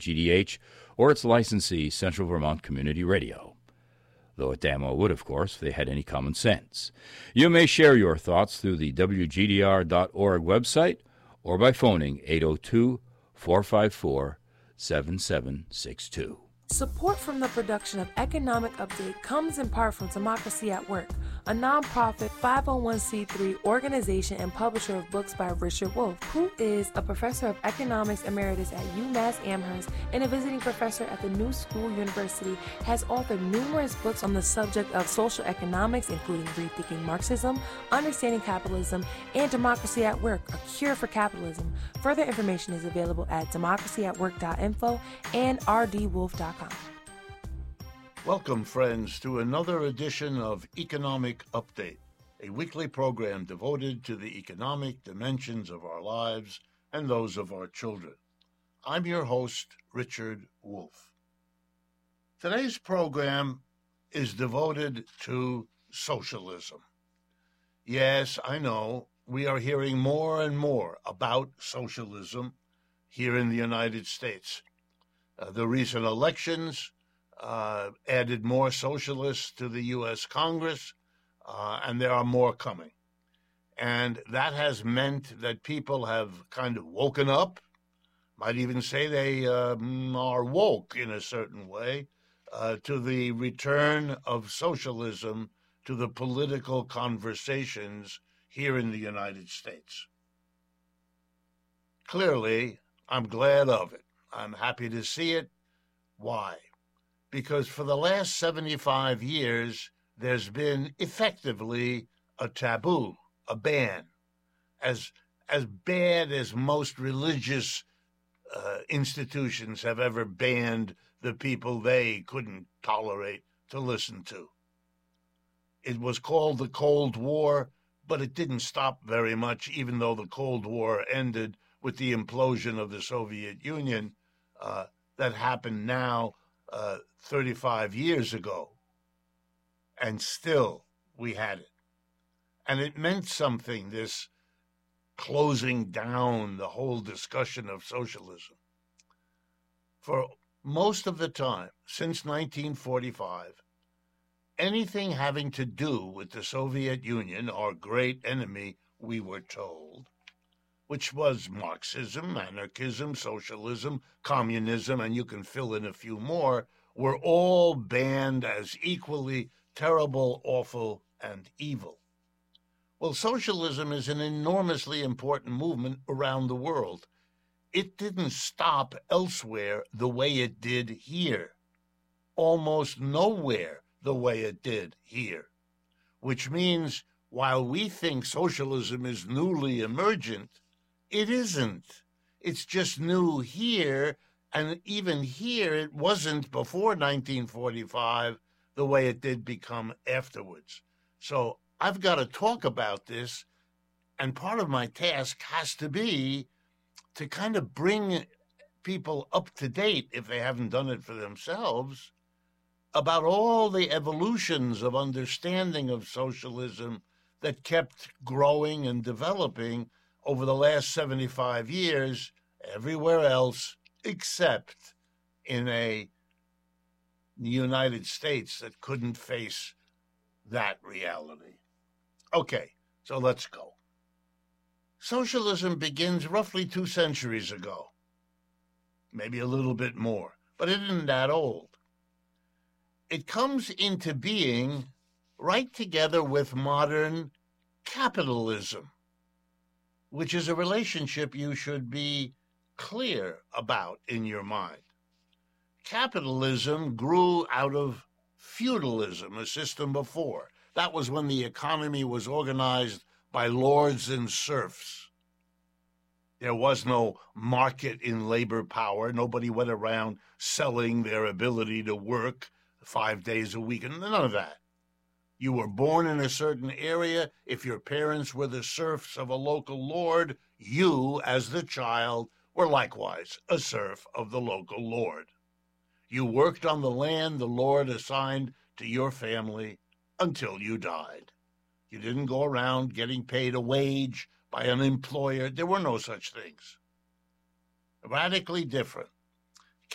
WGDH or its licensee, Central Vermont Community Radio. Though it damn well would, of course, if they had any common sense. You may share your thoughts through the WGDR.org website or by phoning 802-454-7762. Support from the production of Economic Update comes in part from Democracy at Work, a nonprofit 501c3 organization and publisher of books by Richard Wolff, who is a professor of economics emeritus at UMass Amherst and a visiting professor at the New School University, has authored numerous books on the subject of social economics, including Rethinking Marxism, Understanding Capitalism, and Democracy at Work, A Cure for Capitalism. Further information is available at democracyatwork.info and rdwolf.com. Welcome, friends, to another edition of Economic Update, a weekly program devoted to the economic dimensions of our lives and those of our children. I'm your host, Richard Wolff. Today's program is devoted to socialism. Yes, I know, we are hearing more and more about socialism here in the United States. The recent elections added more socialists to the U.S. Congress, and there are more coming. And that has meant that people have kind of woken up, might even say they are woke in a certain way, to the return of socialism to the political conversations here in the United States. Clearly, I'm glad of it. I'm happy to see it. Why? Because for the last 75 years, there's been effectively a taboo, a ban, as bad as most religious institutions have ever banned the people they couldn't tolerate to listen to. It was called the Cold War, but it didn't stop very much, even though the Cold War ended with the implosion of the Soviet Union that happened now 35 years ago. And still, we had it. And it meant something, this closing down the whole discussion of socialism. For most of the time, since 1945, anything having to do with the Soviet Union, our great enemy, we were told, which was Marxism, anarchism, socialism, communism, and you can fill in a few more, were all banned as equally terrible, awful, and evil. Well, socialism is an enormously important movement around the world. It didn't stop elsewhere the way it did here. Almost nowhere the way it did here. Which means, while we think socialism is newly emergent, it isn't. It's just new here, and even here it wasn't before 1945 the way it did become afterwards. So I've got to talk about this, and part of my task has to be to kind of bring people up to date, if they haven't done it for themselves, about all the evolutions of understanding of socialism that kept growing and developing over the last 75 years, everywhere else except in a United States that couldn't face that reality. Okay, so let's go. Socialism begins roughly 2 centuries ago, maybe a little bit more, but it isn't that old. It comes into being right together with modern capitalism, which is a relationship you should be clear about in your mind. Capitalism grew out of feudalism, a system before. That was when the economy was organized by lords and serfs. There was no market in labor power. Nobody went around selling their ability to work 5 days a week, and none of that. You were born in a certain area. If your parents were the serfs of a local lord, you, as the child, were likewise a serf of the local lord. You worked on the land the lord assigned to your family until you died. You didn't go around getting paid a wage by an employer. There were no such things. Radically different.